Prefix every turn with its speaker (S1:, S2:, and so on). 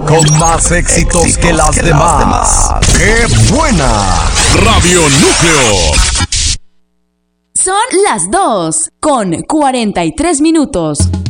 S1: con más éxitos que las demás. ¡Qué buena! Radio Núcleo.
S2: Son las 2:43.